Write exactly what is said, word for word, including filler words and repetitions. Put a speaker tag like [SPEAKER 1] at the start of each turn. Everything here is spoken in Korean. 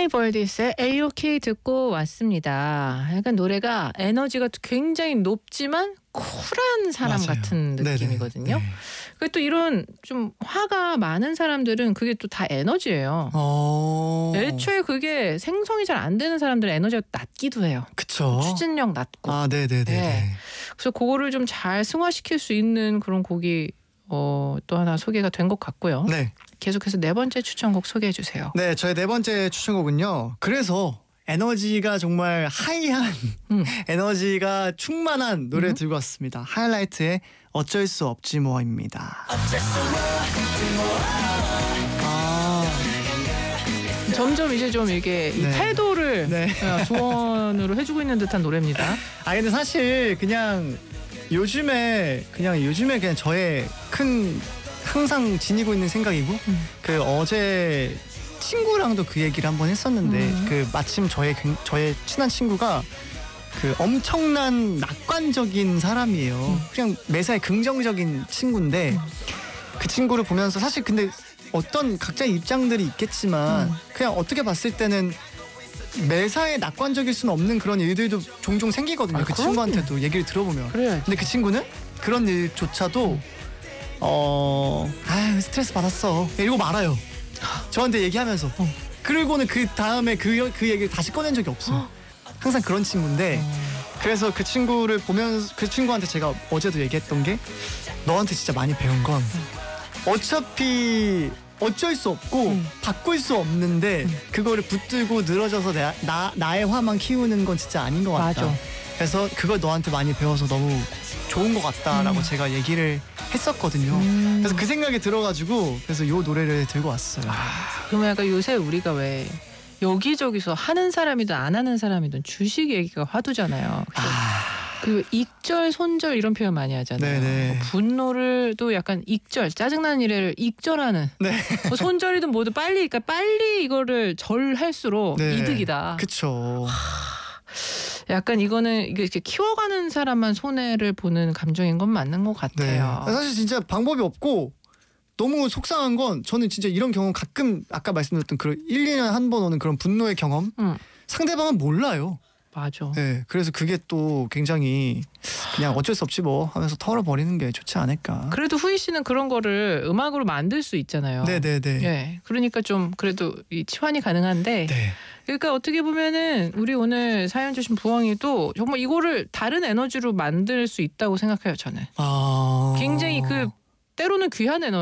[SPEAKER 1] 하이볼디스의 에이오케이 듣고 왔습니다. 약간 노래가 에너지가 굉장히 높지만 쿨한 사람
[SPEAKER 2] 맞아요.
[SPEAKER 1] 같은 느낌이거든요.
[SPEAKER 2] 네.
[SPEAKER 1] 그리고 또 이런 좀 화가 많은 사람들은 그게 또 다 에너지예요.
[SPEAKER 2] 어.
[SPEAKER 1] 애초에 그게 생성이 잘 안 되는 사람들은 에너지가 낮기도 해요.
[SPEAKER 2] 그쵸.
[SPEAKER 1] 추진력 낮고.
[SPEAKER 2] 아, 네네네.
[SPEAKER 1] 네. 그래서 그거를 좀 잘 승화시킬 수 있는 그런 곡이 어, 또 하나 소개가 된 것 같고요.
[SPEAKER 2] 네.
[SPEAKER 1] 계속해서 네 번째 추천곡 소개해 주세요.
[SPEAKER 2] 네, 저의 네 번째 추천곡은요. 그래서 에너지가 정말 하이한
[SPEAKER 1] 음.
[SPEAKER 2] 에너지가 충만한 노래
[SPEAKER 1] 음.
[SPEAKER 2] 들고 왔습니다. 하이라이트의 어쩔 수 없지 뭐입니다. 아,
[SPEAKER 1] 점점 이제 좀 이게 이
[SPEAKER 2] 네.
[SPEAKER 1] 태도를
[SPEAKER 2] 네.
[SPEAKER 1] 조언으로 해주고 있는 듯한 노래입니다.
[SPEAKER 2] 아 근데 사실 그냥 요즘에 그냥 요즘에 그냥 저의 큰 항상 지니고 있는 생각이고
[SPEAKER 1] 음.
[SPEAKER 2] 그 어제 친구랑도 그 얘기를 한번 했었는데
[SPEAKER 1] 음.
[SPEAKER 2] 그 마침 저의 굉- 저의 친한 친구가 그 엄청난 낙관적인 사람이에요.
[SPEAKER 1] 음.
[SPEAKER 2] 그냥 매사에 긍정적인 친구인데
[SPEAKER 1] 음.
[SPEAKER 2] 그 친구를 보면서 사실 근데 어떤 각자의 입장들이 있겠지만
[SPEAKER 1] 음.
[SPEAKER 2] 그냥 어떻게 봤을 때는 매사에 낙관적일 수는 없는 그런 일들도 종종 생기거든요.
[SPEAKER 1] 아,
[SPEAKER 2] 그
[SPEAKER 1] 그럼요.
[SPEAKER 2] 친구한테도 얘기를 들어보면.
[SPEAKER 1] 그래야지.
[SPEAKER 2] 근데 그 친구는 그런 일조차도 어, 아유 스트레스 받았어 이러고 말아요. 저한테 얘기하면서.
[SPEAKER 1] 어.
[SPEAKER 2] 그리고는 그 다음에 그, 그 얘기를 다시 꺼낸 적이 없어요. 항상 그런 친구인데 그래서 그 친구를 보면서 그 친구한테 제가 어제도 얘기했던 게 너한테 진짜 많이 배운 건 어차피 어쩔 수 없고
[SPEAKER 1] 음.
[SPEAKER 2] 바꿀 수 없는데
[SPEAKER 1] 음.
[SPEAKER 2] 그거를 붙들고 늘어져서 나, 나, 나의 화만 키우는 건 진짜 아닌 것 같다.
[SPEAKER 1] 맞아.
[SPEAKER 2] 그래서 그걸 너한테 많이 배워서 너무 좋은 것 같다라고
[SPEAKER 1] 음.
[SPEAKER 2] 제가 얘기를 했었거든요.
[SPEAKER 1] 음.
[SPEAKER 2] 그래서 그 생각이 들어가지고 그래서 요 노래를 들고 왔어요.
[SPEAKER 1] 아, 그러면 약간 요새 우리가 왜 여기저기서 하는 사람이든 안 하는 사람이든 주식 얘기가 화두잖아요.
[SPEAKER 2] 아,
[SPEAKER 1] 그 익절, 손절 이런 표현 많이 하잖아요.
[SPEAKER 2] 네네.
[SPEAKER 1] 뭐 분노를 또 약간 익절, 짜증나는 일을 익절하는.
[SPEAKER 2] 네.
[SPEAKER 1] 뭐 손절이든 뭐든 빨리, 그러니까 빨리 이거를 절할수록
[SPEAKER 2] 네.
[SPEAKER 1] 이득이다.
[SPEAKER 2] 그쵸.
[SPEAKER 1] 약간 이거는 이게 이렇게 키워가는 사람만 손해를 보는 감정인 건 맞는 것
[SPEAKER 2] 네.
[SPEAKER 1] 같아요.
[SPEAKER 2] 사실 진짜 방법이 없고 너무 속상한 건 저는 진짜 이런 경험 가끔 아까 말씀드렸던 그런 일, 이 년에 한 번 오는 그런 분노의 경험
[SPEAKER 1] 응,
[SPEAKER 2] 상대방은 몰라요.
[SPEAKER 1] 맞아.
[SPEAKER 2] 네, 그래서 그게 또 굉장히 그냥 어쩔 수 없지 뭐 하면서 털어버리는 게 좋지 않을까.
[SPEAKER 1] 그래도 후이 씨는 그런 거를 음악으로 만들 수 있잖아요.
[SPEAKER 2] 네네네.
[SPEAKER 1] 예, 그러니까 좀 그래도 이 치환이 가능한데.
[SPEAKER 2] 네.
[SPEAKER 1] 그러니까 어떻게 보면은 우리 오늘 사연 주신 부엉이도 정말 이거를 다른 에너지로 만들 수 있다고 생각해요. 저는
[SPEAKER 2] 아.
[SPEAKER 1] 굉장히 그 때로는 귀한 에너지.